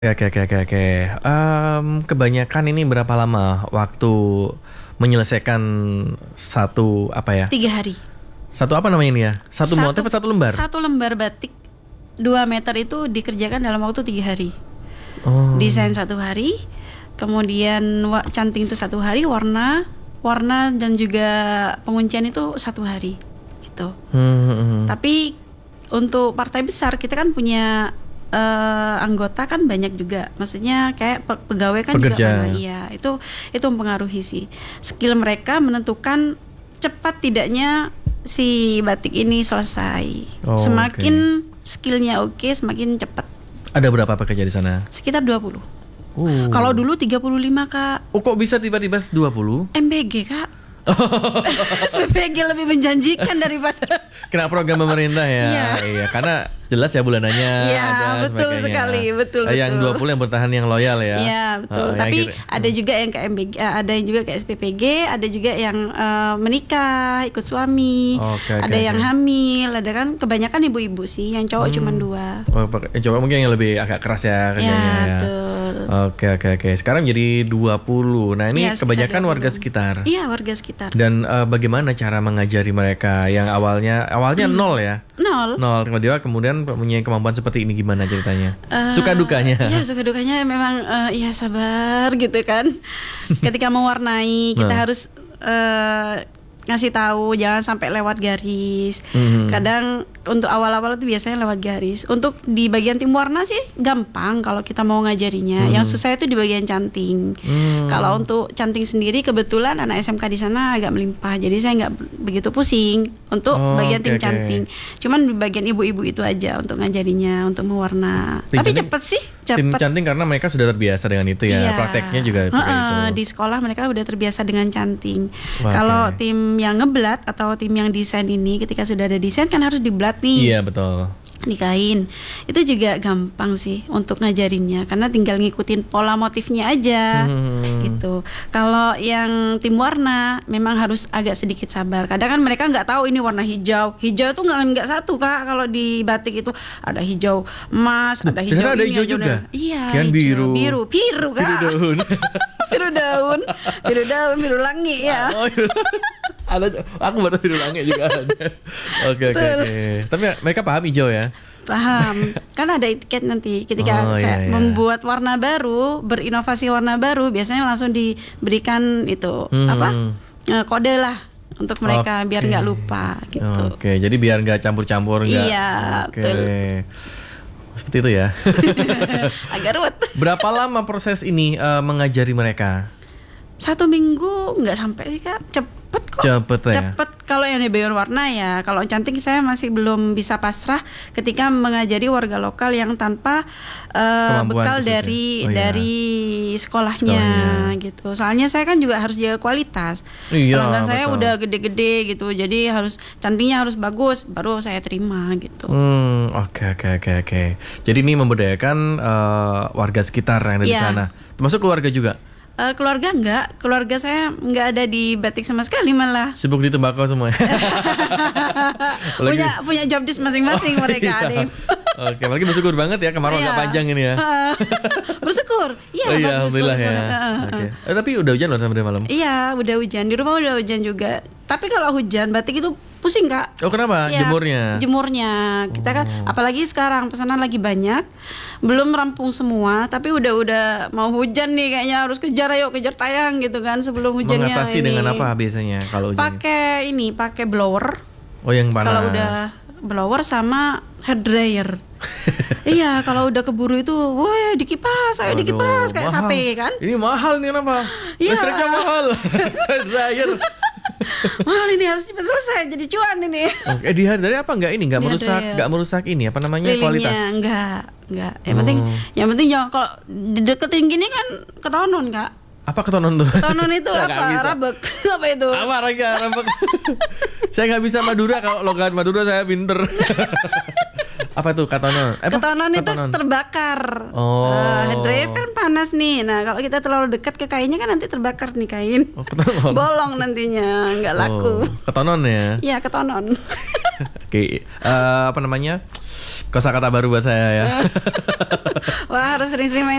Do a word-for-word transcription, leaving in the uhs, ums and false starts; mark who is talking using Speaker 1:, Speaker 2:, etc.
Speaker 1: Oke oke oke oke. Mmm, kebanyakan ini berapa lama waktu menyelesaikan satu apa ya,
Speaker 2: tiga hari.
Speaker 1: satu apa namanya ini ya, satu motif atau satu lembar?
Speaker 2: Satu lembar batik dua meter itu dikerjakan dalam waktu tiga hari.
Speaker 1: Oh.
Speaker 2: Desain satu hari, kemudian wa- canting itu satu hari, warna warna dan juga penguncian itu satu hari gitu.
Speaker 1: Hmm, hmm, hmm.
Speaker 2: Tapi untuk partai besar kita kan punya eh, anggota kan banyak juga. Maksudnya kayak pe- pegawai kan
Speaker 1: Pekerja.
Speaker 2: juga banyak. Iya, itu itu mempengaruhi sih. Skill mereka menentukan cepat tidaknya si batik ini selesai.
Speaker 1: Oh,
Speaker 2: Semakin skillnya oke, semakin cepat.
Speaker 1: Ada berapa pekerja di sana?
Speaker 2: Sekitar dua puluh.
Speaker 1: Uh.
Speaker 2: Kalau dulu tiga puluh lima, Kak.
Speaker 1: Oh, kok bisa tiba-tiba dua puluh?
Speaker 2: M B G, Kak. S P P G lebih menjanjikan daripada
Speaker 1: Kena program pemerintah ya.
Speaker 2: Iya.
Speaker 1: Iya, karena jelas ya bulanannya.
Speaker 2: Iya,
Speaker 1: ada
Speaker 2: betul
Speaker 1: sebagainya.
Speaker 2: sekali, betul,
Speaker 1: Eh, Yang
Speaker 2: betul.
Speaker 1: dua puluh yang bertahan yang loyal ya.
Speaker 2: Iya, betul.
Speaker 1: Oh, yang
Speaker 2: Tapi
Speaker 1: kira-
Speaker 2: ada juga yang ke M B G, eh, ada yang juga ke S P P G, ada juga yang eh, menikah, ikut suami,
Speaker 1: Oke, oke,
Speaker 2: ada yang
Speaker 1: oke.
Speaker 2: hamil, ada kan kebanyakan ibu-ibu sih, yang cowok cuma dua.
Speaker 1: Oh, pak- eh, coba mungkin yang lebih agak keras ya kerjanya
Speaker 2: Ya,
Speaker 1: ya.
Speaker 2: betul.
Speaker 1: Oke oke oke. Sekarang jadi dua puluh. Nah, ini
Speaker 2: Iya, sekitar
Speaker 1: kebanyakan
Speaker 2: dua puluh.
Speaker 1: warga sekitar.
Speaker 2: Iya, warga sekitar.
Speaker 1: Dan eh, bagaimana cara mengajari mereka yang awalnya awalnya
Speaker 2: Hmm.
Speaker 1: nol ya?
Speaker 2: Nol.
Speaker 1: Nol. Kemudian kemudian punya kemampuan seperti ini gimana ceritanya?
Speaker 2: Eh,
Speaker 1: Suka dukanya.
Speaker 2: Iya, suka dukanya memang eh, ya sabar gitu kan. Ketika mewarnai kita
Speaker 1: Nah.
Speaker 2: harus eh, ngasih tahu jangan sampai lewat garis.
Speaker 1: Mhm.
Speaker 2: Kadang untuk awal-awal itu biasanya lewat garis. Untuk di bagian tim warna sih gampang kalau kita mau ngajarinya.
Speaker 1: Mhm.
Speaker 2: Yang susah itu di bagian canting.
Speaker 1: Hmm.
Speaker 2: Kalau untuk canting sendiri kebetulan anak S M K di sana agak melimpah. Jadi saya nggak begitu pusing untuk
Speaker 1: Oh,
Speaker 2: bagian
Speaker 1: oke,
Speaker 2: tim
Speaker 1: oke.
Speaker 2: canting. Cuman di bagian ibu-ibu itu aja untuk ngajarinya, untuk mewarna.
Speaker 1: Tim
Speaker 2: Tapi
Speaker 1: canting-
Speaker 2: cepet sih,
Speaker 1: Tim
Speaker 2: cepet.
Speaker 1: canting karena mereka sudah terbiasa dengan itu ya.
Speaker 2: Iya.
Speaker 1: Prakteknya juga seperti
Speaker 2: Heeh,
Speaker 1: itu.
Speaker 2: di sekolah mereka udah terbiasa dengan canting.
Speaker 1: Wah,
Speaker 2: Kalau
Speaker 1: oke.
Speaker 2: tim yang ngeblat atau tim yang desain ini, ketika sudah ada desain kan harus diblat nih.
Speaker 1: Iya betul.
Speaker 2: Di kain itu juga gampang sih untuk ngajarinnya karena tinggal ngikutin pola motifnya aja.
Speaker 1: Hmm.
Speaker 2: Gitu. Kalau yang tim warna memang harus agak sedikit sabar. Kadang kan mereka nggak tahu ini warna hijau. Hijau tuh nggak nggak satu, Kak. Kalau di batik itu ada hijau emas, ada
Speaker 1: di
Speaker 2: hijau
Speaker 1: sana ada
Speaker 2: ini,
Speaker 1: hijau
Speaker 2: hijau
Speaker 1: juga?
Speaker 2: dan- Iya.
Speaker 1: Kirain
Speaker 2: hijau.
Speaker 1: biru.
Speaker 2: Biru, biru, Kak.
Speaker 1: Biru daun.
Speaker 2: biru daun, biru daun, biru langi ya.
Speaker 1: Oh, iya. Ada, aku baru biru langit juga ada. Oke oke
Speaker 2: Betul.
Speaker 1: oke. Tapi mereka paham hijau ya.
Speaker 2: Paham. Kan ada etiket nanti ketika
Speaker 1: Oh,
Speaker 2: saya
Speaker 1: iya, iya.
Speaker 2: membuat warna baru, berinovasi warna baru, biasanya langsung diberikan itu
Speaker 1: Hmm.
Speaker 2: apa? eh, kode lah untuk mereka biar
Speaker 1: Oke.
Speaker 2: nggak lupa gitu.
Speaker 1: Oke, jadi biar nggak campur-campur nggak.
Speaker 2: Iya,
Speaker 1: Oke.
Speaker 2: betul.
Speaker 1: Seperti itu ya.
Speaker 2: Agak ruwet.
Speaker 1: Berapa lama proses ini eh, mengajari mereka?
Speaker 2: Satu minggu nggak sampai sih, Kak. Cepet kok.
Speaker 1: Cepet ya?
Speaker 2: Cepet kalau yang di bagian warna ya. Kalau cantik saya masih belum bisa pasrah ketika mengajari warga lokal yang tanpa eh,
Speaker 1: Kemampuan
Speaker 2: bekal
Speaker 1: khusus ya?
Speaker 2: dari
Speaker 1: Oh, iya.
Speaker 2: dari sekolahnya
Speaker 1: Sekolahnya.
Speaker 2: gitu. Soalnya saya kan juga harus jaga kualitas.
Speaker 1: Iya,
Speaker 2: Pelanggan saya
Speaker 1: betul.
Speaker 2: udah gede-gede gitu. Jadi harus cantiknya harus bagus baru saya terima gitu.
Speaker 1: Hmm, oke oke oke oke. Jadi ini memberdayakan eh, warga sekitar yang ada di
Speaker 2: Iya.
Speaker 1: sana. Termasuk keluarga juga.
Speaker 2: Eh, keluarga enggak, keluarga saya enggak ada di batik sama sekali malah.
Speaker 1: Sibuk di tembakau semua. Apalagi-
Speaker 2: punya punya job desk masing-masing
Speaker 1: Oh,
Speaker 2: mereka
Speaker 1: iya.
Speaker 2: ada yang
Speaker 1: Oke, apalagi bersyukur banget ya kemarau
Speaker 2: Iya.
Speaker 1: agak panjang ini ya.
Speaker 2: bersyukur. Iya,
Speaker 1: Oh iya,
Speaker 2: bagus,
Speaker 1: alhamdulillah
Speaker 2: bagus
Speaker 1: ya.
Speaker 2: banget. Heeh,
Speaker 1: Oke.
Speaker 2: heeh.
Speaker 1: Eh, tapi udah hujan loh sampai malam.
Speaker 2: Iya, udah hujan. Di rumah udah hujan juga. Tapi kalau hujan batik itu pusing, Kak.
Speaker 1: Oh kenapa?
Speaker 2: Iya,
Speaker 1: Jemurnya.
Speaker 2: Jemurnya. Kita kan
Speaker 1: Oh.
Speaker 2: apalagi sekarang pesanan lagi banyak. Belum rampung semua, tapi udah-udah mau hujan nih kayaknya harus kejar ayo kejar tayang gitu kan sebelum hujannya
Speaker 1: Mengatasi
Speaker 2: ini.
Speaker 1: dengan apa biasanya kalau hujan?
Speaker 2: Pakai ini, pakai blower.
Speaker 1: Oh yang panas.
Speaker 2: Kalau udah blower sama hair dryer. Iya, kalau udah keburu itu, woi dikipas, ayo
Speaker 1: Waduh,
Speaker 2: dikipas kayak
Speaker 1: mahal.
Speaker 2: sate kan.
Speaker 1: Ini mahal nih kenapa?
Speaker 2: Iya.
Speaker 1: Listriknya mahal. Dryer.
Speaker 2: Mahal ini harus cepat selesai jadi cuan ini.
Speaker 1: Oke, di hari dari apa enggak ini enggak
Speaker 2: Di
Speaker 1: merusak,
Speaker 2: hari-
Speaker 1: enggak merusak ini apa namanya kualitas?
Speaker 2: Lilingnya enggak, enggak. Yang penting,
Speaker 1: Oh.
Speaker 2: yang penting jangan kalau dideketin gini kan ketonon, Kak.
Speaker 1: Apa ketonon tuh?
Speaker 2: Ketonon itu
Speaker 1: Nggak,
Speaker 2: apa?
Speaker 1: nggak bisa.
Speaker 2: Rabek. Apa itu?
Speaker 1: Apa raga rambut? Saya nggak bisa Madura, kalau logat Madura saya pinter. Apa tuh ketonon? Eh, apa?
Speaker 2: Ketonon itu
Speaker 1: Ketonon.
Speaker 2: terbakar.
Speaker 1: Oh.
Speaker 2: Nah, hair dryer kan panas nih. Nah, kalau kita terlalu dekat ke kainnya kan nanti terbakar nih kain.
Speaker 1: Oh, ketonon.
Speaker 2: Bolong nantinya, nggak laku.
Speaker 1: Oh, ketonon ya.
Speaker 2: Iya, ketonon.
Speaker 1: Oke, eh, apa namanya? Kosakata baru buat saya ya.
Speaker 2: Wah, harus sering-sering main